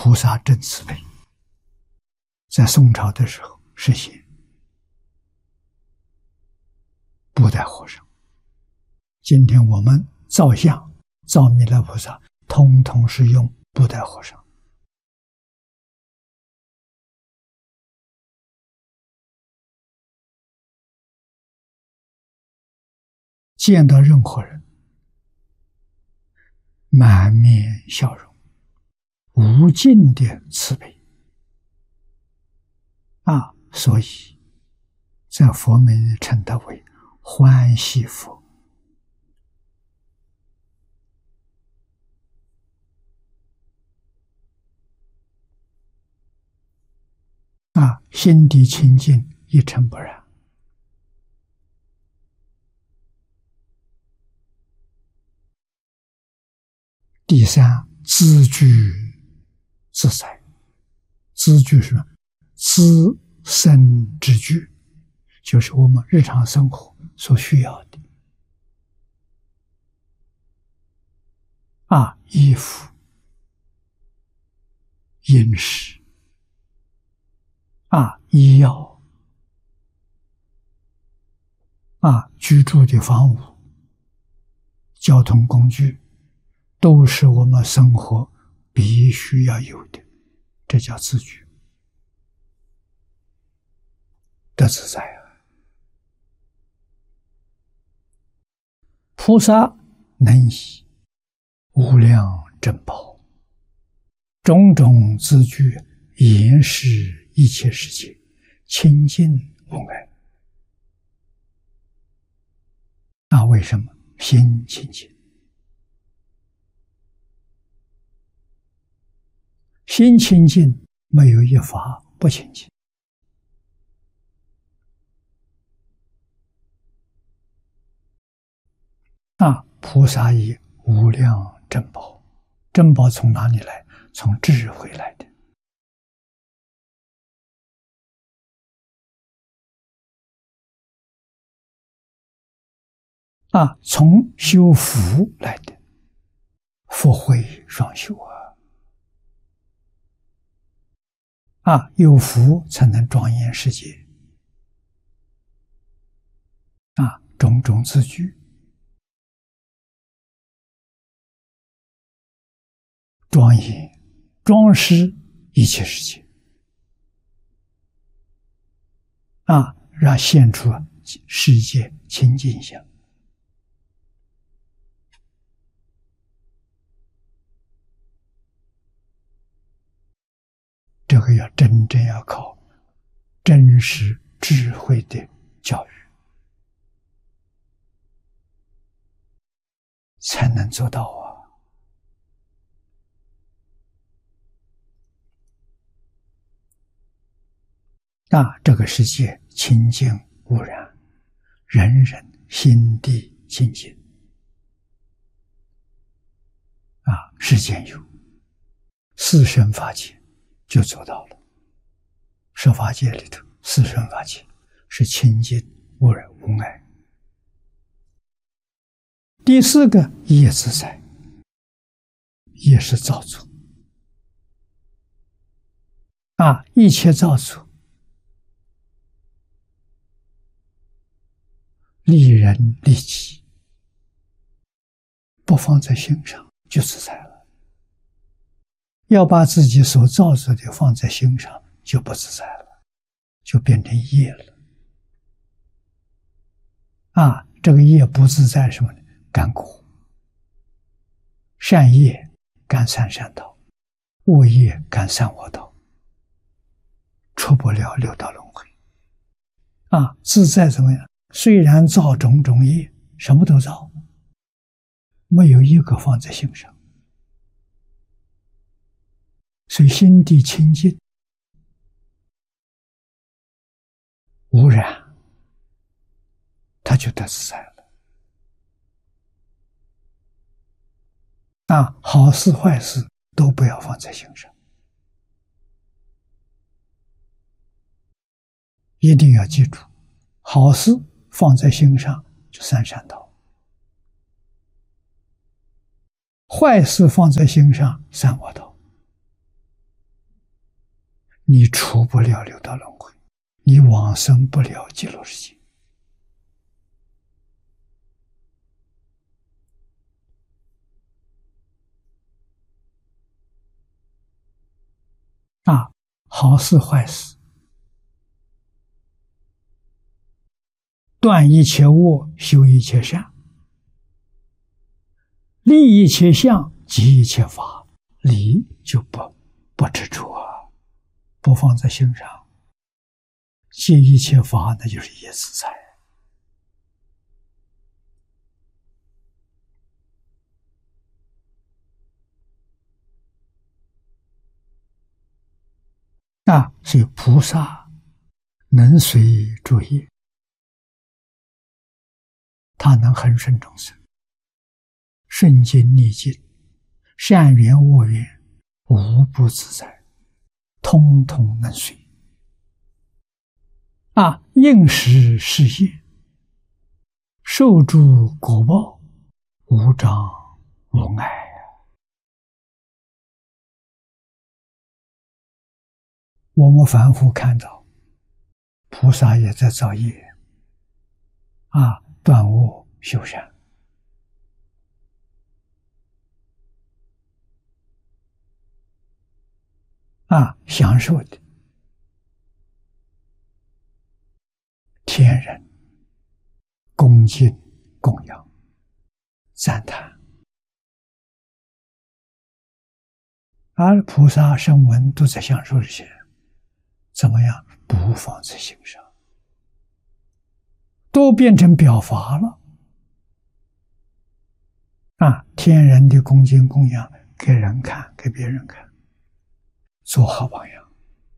菩萨真慈悲，在宋朝的时候实行布袋和尚。今天我们造像、造弥勒菩萨，通通是用布袋和尚。见到任何人，满面笑容，无尽的慈悲所以在佛门称他为欢喜佛。心地清净，一尘不染。第三，自具自在。自具是什么？自身之具，就是我们日常生活所需要的衣服、饮食、医药、居住的房屋、交通工具，都是我们生活必须要有的，这叫自具。得自在菩萨能以无量珍宝，种种自具，严视一切世界，清净无碍。为什么？心清净。心清净，没有一法不清净。菩萨以无量珍宝，珍宝从哪里来？从智慧来的。从修福来的，福慧双修有福才能庄严世界。种种自具，庄严装饰一切世界，让现出世界清净相。这个要真正要靠真实智慧的教育才能做到这个世界清净无染，人人心地清净世间有四圣法界就做到了。十法界里头，四圣法界是清净无染无碍。第四个业自在，业是造作一切造作利人利己，不放在心上就自在了。要把自己所造作的放在心上，就不自在了，就变成业了。这个业不自在什么呢？感果。善业感三善道，恶业感三恶道，出不了六道轮回。自在怎么样？虽然造种种业，什么都造，没有一个放在心上。所以心地清净无染，他就得自在了。好事坏事都不要放在心上，一定要记住，好事放在心上就三善道，坏事放在心上三恶道。 你出不了六道轮回，你往生不了极乐世界。好事坏事，断一切恶，修一切善，立一切相，即一切法，理就不执着啊，不放在心上。戒一切法，那就是业自在。所以菩萨能随诸业，他能恒顺众生，顺境逆境，善缘恶缘，无不自在，通通能随。应时适业，受诸果报，无障无碍。我们凡夫看到菩萨也在造业，断恶修善，享受的天人恭敬供养赞叹，而菩萨声闻都在享受这些，怎么样？不放在心上，都变成表法了。天人的恭敬供养，给人看，给别人看，做好榜样。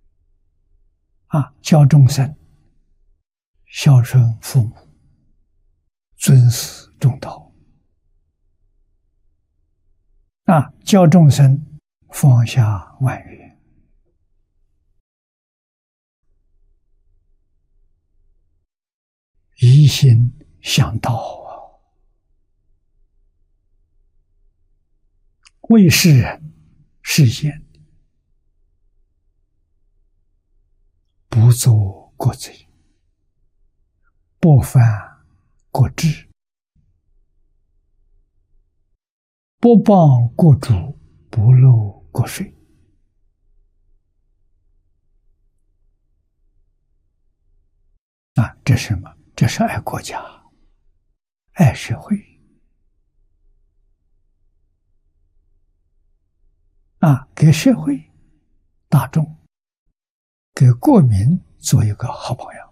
教众生孝顺父母，尊师重道。教众生放下万缘，一心向道为世人示现，不作过罪，不犯过制，不谤过主，不漏过水。这是什么？这是爱国家，爱社会。给社会大众，给国民做一个好榜样。